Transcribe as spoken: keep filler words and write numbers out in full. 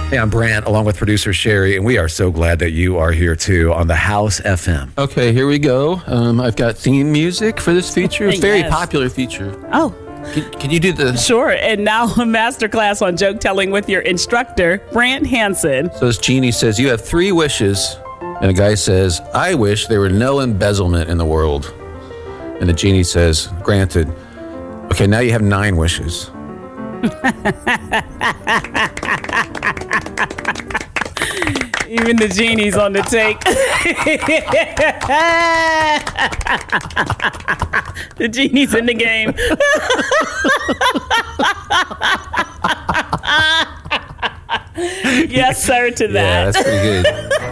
Hey, I'm Brant, along with producer Sherry, and we are so glad that you are here, too, on the House F M. Okay, here we go. Um, I've got theme music for this feature. A very Yes. popular feature. Oh, Can, can you do the... sure. And now a masterclass on joke telling with your instructor, Brant Hansen. So this genie says, you have three wishes. And a guy says, I wish there were no embezzlement in the world. And the genie says, granted. Okay, now you have nine wishes. Even the genie's on the take. The genie's in the game. Yes, sir, to that. Yeah, that's pretty good.